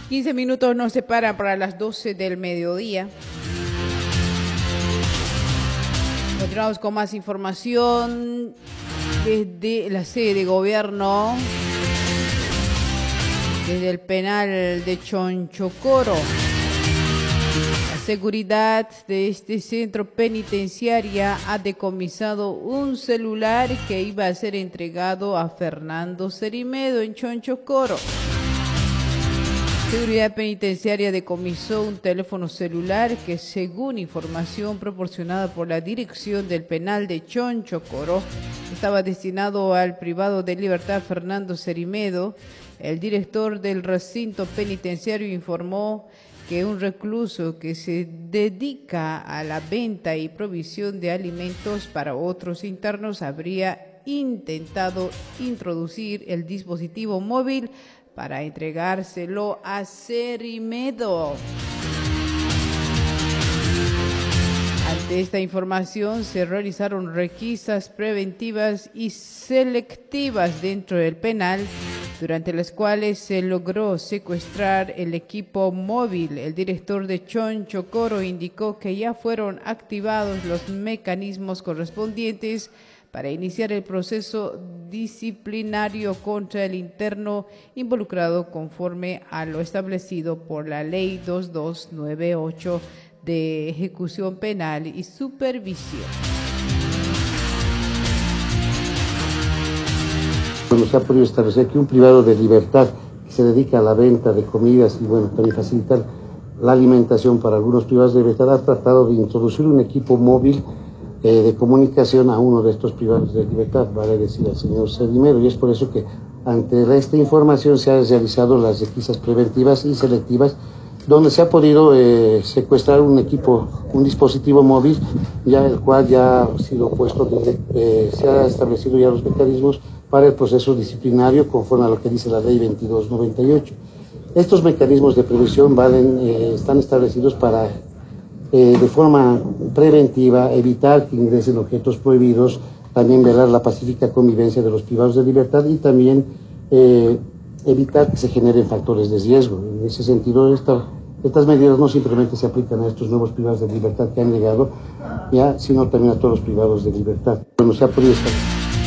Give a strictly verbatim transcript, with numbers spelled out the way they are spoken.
quince minutos nos separan para las doce del mediodía. Continuamos con más información desde la sede de gobierno, desde el penal de Chonchocoro. La seguridad de este centro penitenciario ha decomisado un celular que iba a ser entregado a Fernando Cerimedo en Chonchocoro. Seguridad penitenciaria decomisó un teléfono celular que, según información proporcionada por la dirección del penal de Chonchocoro, estaba destinado al privado de libertad Fernando Cerimedo. El director del recinto penitenciario informó que un recluso que se dedica a la venta y provisión de alimentos para otros internos habría intentado introducir el dispositivo móvil para entregárselo a Cerimedo. Ante esta información se realizaron requisas preventivas y selectivas dentro del penal, durante las cuales se logró secuestrar el equipo móvil. El director de Chonchocoro indicó que ya fueron activados los mecanismos correspondientes para iniciar el proceso disciplinario contra el interno involucrado conforme a lo establecido por la Ley dos mil doscientos noventa y ocho de Ejecución Penal y Supervisión. Bueno, se ha podido establecer que un privado de libertad que se dedica a la venta de comidas y bueno, también facilitar la alimentación para algunos privados de libertad ha tratado de introducir un equipo móvil Eh, de comunicación a uno de estos privados de libertad, vale decir al señor Cerimedo, y es por eso que ante esta información se han realizado las requisas preventivas y selectivas, donde se ha podido eh, secuestrar un equipo, un dispositivo móvil, ya el cual ya ha sido puesto, desde, eh, se ha establecido ya los mecanismos para el proceso disciplinario conforme a lo que dice la Ley veintidós noventa y ocho. Estos mecanismos de previsión valen, eh, están establecidos para Eh, de forma preventiva, evitar que ingresen objetos prohibidos, también velar la pacífica convivencia de los privados de libertad y también eh, evitar que se generen factores de riesgo. En ese sentido, esta, estas medidas no simplemente se aplican a estos nuevos privados de libertad que han llegado, ya, sino también a todos los privados de libertad. Bueno, se ha podido estar